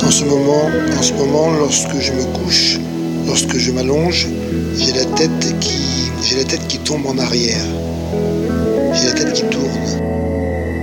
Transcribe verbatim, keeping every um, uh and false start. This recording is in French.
En ce moment, en ce moment, lorsque je me couche, lorsque je m'allonge, j'ai la tête qui, j'ai la tête qui tombe en arrière. J'ai la tête qui tourne.